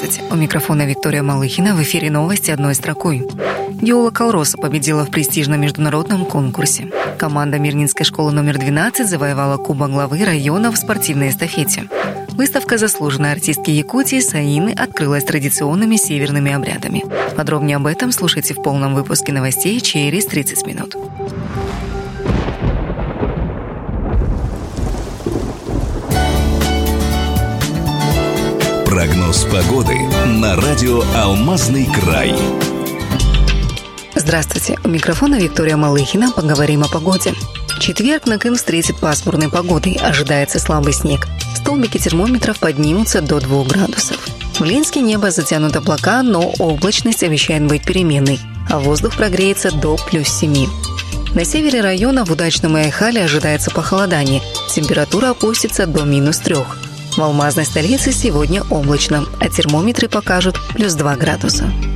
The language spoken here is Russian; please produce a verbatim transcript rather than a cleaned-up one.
Здравствуйте, у микрофона Виктория Малыхина, в эфире новости одной строкой. Геола Колроса победила в престижном международном конкурсе. Команда Мирнинской школы номер двенадцать завоевала кубок главы района в спортивной эстафете. Выставка заслуженной артистки Якутии Саины открылась традиционными северными обрядами. Подробнее об этом слушайте в полном выпуске новостей через тридцать минут. Прогноз погоды на радио «Алмазный край». Здравствуйте, у микрофона Виктория Малыхина. Поговорим о погоде. В четверг Накын встретит пасмурной погодой. Ожидается слабый снег. Столбики термометров поднимутся до двух градусов. В Ленске небо затянут облака, но облачность обещает быть переменной, а воздух прогреется до плюс семи. На севере района в Удачном и Айхале ожидается похолодание. Температура опустится до минус трех. В алмазной столице сегодня облачно, а термометры покажут плюс два градуса.